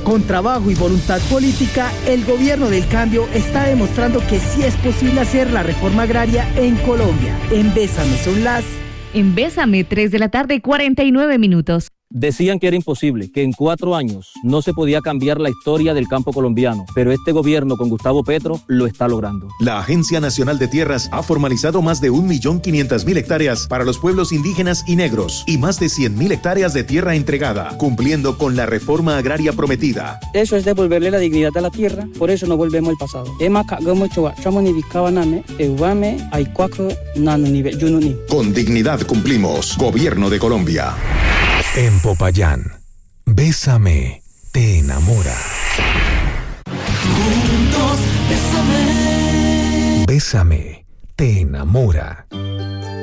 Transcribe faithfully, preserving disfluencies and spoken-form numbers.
Con trabajo y voluntad política, el gobierno del cambio está demostrando que sí es posible hacer la reforma agraria en Colombia. En Bésame son las... En Bésame, tres de la tarde, cuarenta y nueve minutos. Decían que era imposible, que en cuatro años no se podía cambiar la historia del campo colombiano, pero este gobierno con Gustavo Petro lo está logrando. La Agencia Nacional de Tierras ha formalizado más de un millón quinientas mil hectáreas para los pueblos indígenas y negros y más de cien mil hectáreas de tierra entregada, cumpliendo con la reforma agraria prometida. Eso es devolverle la dignidad a la tierra, por eso no volvemos al pasado. Con dignidad cumplimos. Gobierno de Colombia. En Popayán, Bésame, te enamora. Juntos, bésame. Bésame, te enamora.